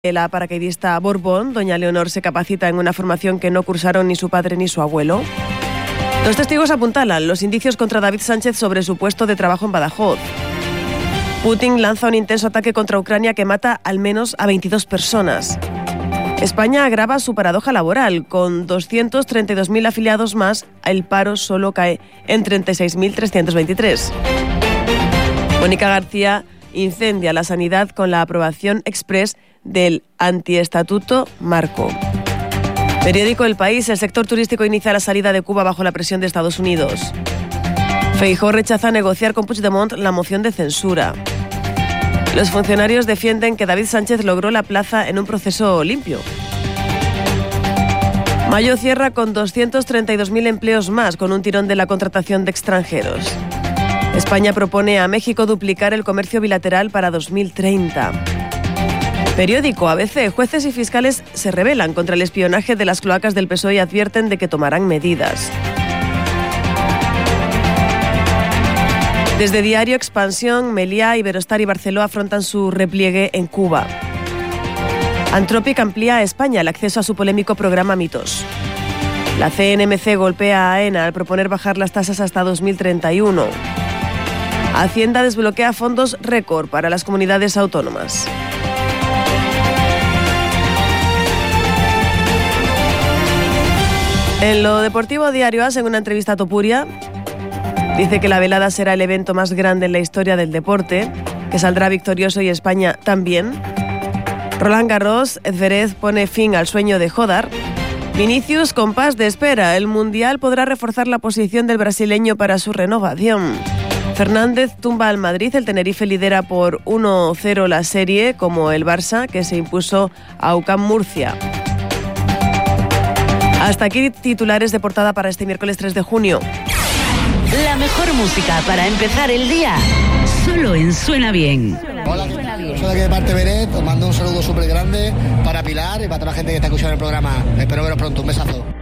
La paracaidista Borbón, doña Leonor, se capacita en una formación que no cursaron ni su padre ni su abuelo. Los testigos apuntalan los indicios contra David Sánchez sobre su puesto de trabajo en Badajoz. Putin lanza un intenso ataque contra Ucrania que mata al menos a 22 personas. España agrava su paradoja laboral. Con 232.000 afiliados más, el paro solo cae en 36.323. Mónica García incendia la sanidad con la aprobación exprés del antiestatuto Marco. Periódico El País: el sector turístico inicia la salida de Cuba bajo la presión de Estados Unidos. Feijóo rechaza negociar con Puigdemont la moción de censura. Los funcionarios defienden que David Sánchez logró la plaza en un proceso limpio. Mayo cierra con 232.000 empleos más, con un tirón de la contratación de extranjeros. España propone a México duplicar el comercio bilateral para 2030. Periódico ABC: jueces y fiscales se rebelan contra el espionaje de las cloacas del PSOE y advierten de que tomarán medidas. Desde Diario Expansión, Meliá, Iberostar y Barceló afrontan su repliegue en Cuba. Anthropic amplía a España el acceso a su polémico programa Mitos. La CNMC golpea a AENA al proponer bajar las tasas hasta 2031. Hacienda desbloquea fondos récord para las comunidades autónomas. En lo deportivo, Diario AS, en una entrevista a Topuria, dice que la velada será el evento más grande en la historia del deporte, que saldrá victorioso y España también. Roland Garros: Zverev pone fin al sueño de Jodar. Vinicius: compás de espera. El Mundial podrá reforzar la posición del brasileño para su renovación. Fernández tumba al Madrid. El Tenerife lidera por 1-0 la serie, como el Barça, que se impuso a UCAM Murcia. Hasta aquí titulares de portada para este miércoles 3 de junio. La mejor música para empezar el día, solo en Suena Bien. Hola, soy de aquí de parte Beret. Os mando un saludo súper grande para Pilar y para toda la gente que está escuchando el programa. Espero veros pronto. Un besazo.